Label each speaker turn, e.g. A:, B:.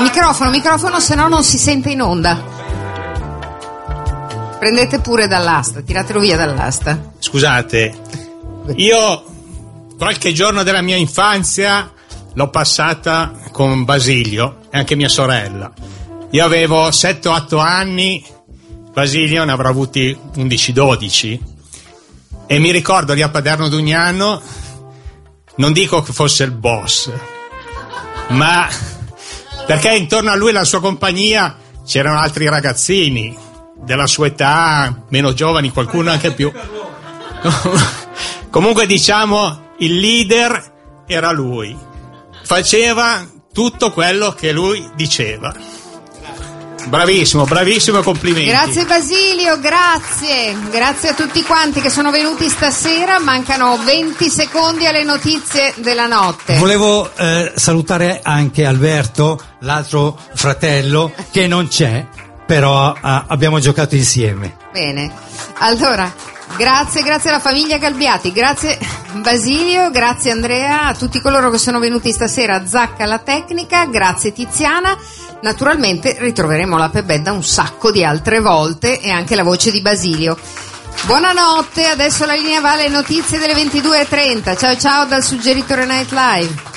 A: Microfono, se no non si sente in onda. Prendete pure dall'asta, tiratelo via dall'asta.
B: Scusate, io qualche giorno della mia infanzia l'ho passata con Basilio e anche mia sorella. Io avevo 7-8 anni, Basilio ne avrà avuti 11-12, e mi ricordo lì a Paderno Dugnano, non dico che fosse il boss, ma perché intorno a lui e la sua compagnia c'erano altri ragazzini della sua età, meno giovani, qualcuno anche più. Comunque, diciamo, il leader era lui, faceva tutto quello che lui diceva. Bravissimo, complimenti.
A: Grazie Basilio, grazie a tutti quanti che sono venuti stasera. Mancano 20 secondi alle notizie della notte.
C: Volevo salutare anche Alberto, l'altro fratello che non c'è, però abbiamo giocato insieme.
A: Bene, allora grazie alla famiglia Galbiati, grazie Basilio, grazie Andrea, a tutti coloro che sono venuti stasera, Zacca alla tecnica, grazie Tiziana. Naturalmente ritroveremo la Pebedda un sacco di altre volte e anche la voce di Basilio. Buonanotte, adesso la linea va alle notizie delle 22:30. Ciao dal suggeritore Night Live.